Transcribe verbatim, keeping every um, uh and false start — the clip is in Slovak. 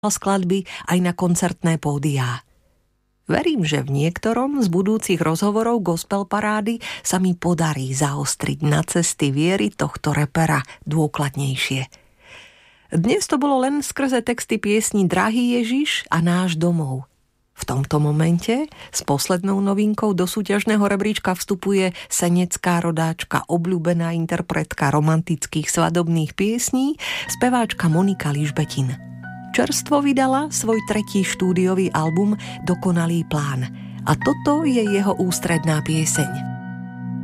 skladby aj na koncertné pódiá. Verím, že v niektorom z budúcich rozhovorov gospel parády sa mi podarí zaostriť na cesty viery tohto repera dôkladnejšie. Dnes to bolo len skrze texty piesni Drahý Ježiš a Náš domov. V tomto momente s poslednou novinkou do súťažného rebríčka vstupuje senecká rodáčka, obľúbená interpretka romantických svadobných piesní, speváčka Monika Ližbetin. Čerstvo vydala svoj tretí štúdiový album Dokonalý plán a toto je jeho ústredná pieseň.